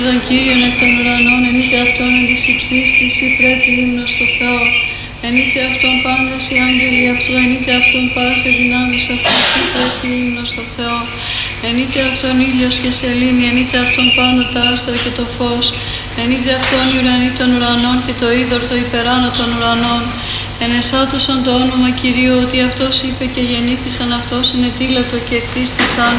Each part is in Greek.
Τον Κύριον εκ των ουρανών, ενείτε αυτόν εν της υψής της ή πρέπει ύμνος στο Θεό. Ενείτε αυτόν πάντες οι άγγελοι αυτού, ενείτε αυτόν πάσε δυνάμεις αυτούς ή πρέπει ύμνος στο Θεό. Ενείτε αυτόν ήλιος και σελήνη, ενείτε αυτόν πάντα τα άστρα και το φως. Ενείτε αυτόν οι ουρανοί των ουρανών και το είδωρ το υπεράνω των ουρανών. Ενεσάτωσαν το όνομα Κυρίου, ότι αυτός είπε και γεννήθησαν αυτός, ενετήλατο και εκτίστησαν.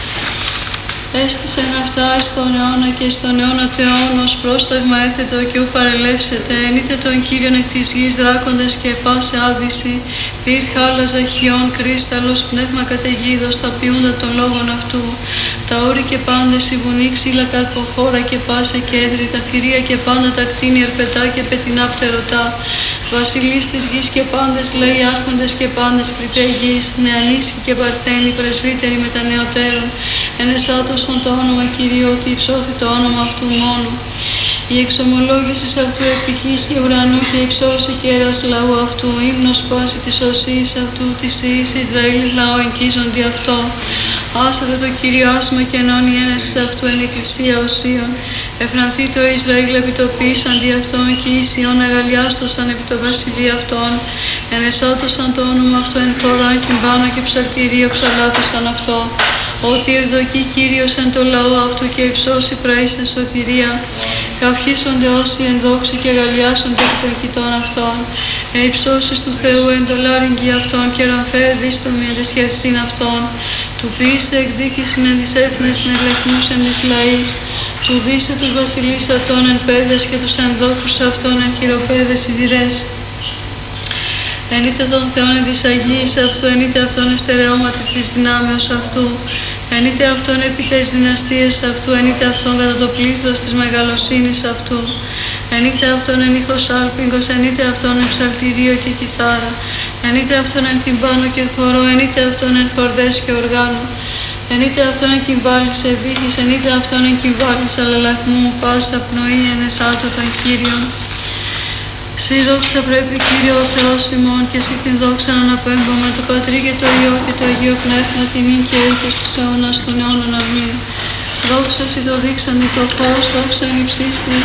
Έστησεν αυτά στον αιώνα και στον αιώνα του αιώνος, πρόσταγμα έθετο και ου παρελεύσετε. Ενείτε τον Κύριον εκ της γης δράκοντες και πάσε άβυση. Πυρ χάλαζα χιόν, κρίσταλος, πνεύμα καταιγίδος, τα ποιούντα των λόγων αυτού. Τα όρη και πάντες η βουνή, ξύλα καρποχώρα και πάσε κέντρη, τα θηρία και πάντα τα κτίνη ερπετά και πετεινά πτερωτά. Βασιλείς της γης και πάντες, λέει άρχοντες και πάντες, κριτέ γης, νεανίσχοι και παρθένοι, πρεσβύτεροι με τα νεωτέρων. Ενεσάτωσον το όνομα Κυρίου, ότι υψώθη το όνομα αυτού μόνο. Η εξομολόγηση αυτού επικής και ουρανού και υψώση κέρας λαού αυτού, ύμνος πάση της οσίας αυτού, της ιής Ισραήλ λαό εγκίζοντι αυτό. Άσατε το Κύριο άσμα και ενώνει ένεσης αυτού εν εκκλησία οσίων. Εφρανθεί το Ισραήλ επί το ποιής αντί αυτών και οι Σιών αγαλιάστοσαν επί το βασιλείο αυτών. Ενεσάτωσαν το όνομα αυτό εν χωράν κυμπάνω και ψαλτηρίο ψαλάτωσαν αυτό. Ότι ευδοκεί Κύριος εν το λαό αυτού και υψώσει πραίσεν σωτηρία. Καυχήσονται όσοι εν δόξη και αγαλιάσονται επί των κοιτών αυτών. Υψώσεις του Θεού εν το λάρυγγι αυτών και ρομφέ δίστομη εν δεσχευσήν αυτών. Του ποιήσε εκδίκησιν εν της έθνες συνελεχνούς εν της λαής. Του δίσε τους βασιλείς αυτών εν πέδες και τους ενδόχους αυτών εν χειροπέδες ιδηρές. Ενείτε τον Θεόν εν της Αγίας αυτού, ενείτε αυτόν εστερεώματι της δυνάμεως αυτού. Ενείτε αυτόν επί τες δυναστείες αυτού, ενείτε αυτόν κατά το πλήθος της μεγαλοσύνης αυτού. Ενείτε αυτόν εν ήχος άλπιγγος, ενείτε αυτόν εν ψαλτηρίο και κιθάρα. Ενείτε αυτόν εν τυμπάνο και χορό, ενείτε αυτόν εν χορδές και οργάνο. Ενείτε αυτόν εν κυμβάλης ευήχης, ενείτε αυτόν εν κυμβάλης αλλαλαχμού, πάσα πνοή εν εσάτω των Κύριων. Συ δόξα πρέπει Κύριο ο Θεός ημών και εσύ την δόξα να αναπέμπουμε το Πατρί και το Υιό και το Αγίο Πνεύμα την ίν και ήρθε στους αιώνας των αιώνων αμήν. Δόξα σοι το δείξαντι το φως, δόξα εν υψίστη.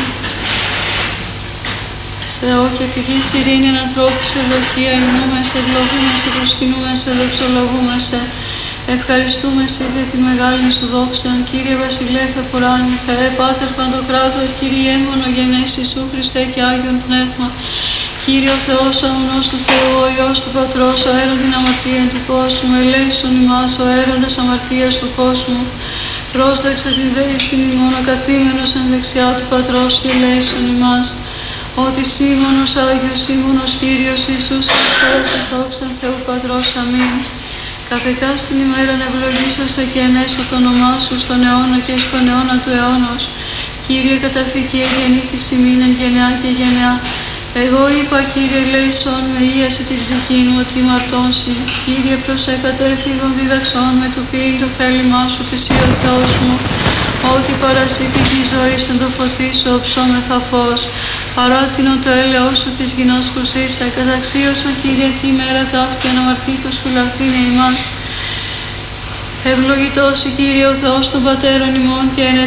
Θεό και πηγής ειρήνη ανθρώπου σε ευδοκία, υμνούμε σε, ευλογούμε σε, προσκυνούμε σε, δοξολογούμε σε. Ευχαριστούμε σε για τη μεγάλη σου δόξα, Κύριε Βασιλέφε Πουράνη, Θεέ, Πάτερ Παντοκράτορ, Κύριε μονογενές Ιησού Χριστέ και Άγιον Πνεύμα. Κύριε ο Θεός, ο αμνός του Θεού, ο Υιός του Πατρός, ο έροντιν αμαρτίαν του κόσμου, ελέησον ημάς, ο έροντας αμαρτίας του κόσμου. Πρόσδεξα την δέησιν ημών, ο καθήμενος εν δεξιά του Πατρός και ελέησον ημάς. Ότι σήμωνος Άγιος, σήμωνος Κύριος Ιησούς Χριστός, εις δόξαν Θεού Πατρός, αμήν. Καθεκά στην ημέρα να ευλογήσω σε και ενέσω το όνομά σου στον αιώνα και στον αιώνα του αιώνος. Κύριε καταφυγή γεννήθης ημίν εν γενεά και γενεά. Εγώ είπα, Κύριε, λέησον με ίασε την ψυχή μου ότι μαρτώνσι. Κύριε, προσεκατέφυγον διδαξών με του ποιήν το θέλημά σου της ή ο Θεός μου. Ότι παρασύπηκε η ζωή εν το φωτί σου οψόμεθα φως. Παράτηνο το έλεος σου της γινός χρουσίσα. Καταξίωσον, Κύριε, τη μέρα ταύτη αναμαρτήτως φυλαχθήνε ημάς. Ευλογητός η Κύριε ο Θεός των Πατέρων ημών και